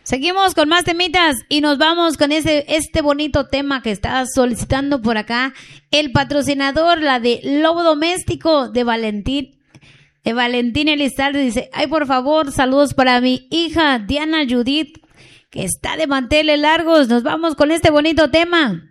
Seguimos con más temitas y nos vamos con este bonito tema que está solicitando por acá el patrocinador, la de Lobo Doméstico de Valentín Elizalde. Dice, ay, por favor, saludos para mi hija Diana Judith, que está de manteles largos. Nos vamos con este bonito tema.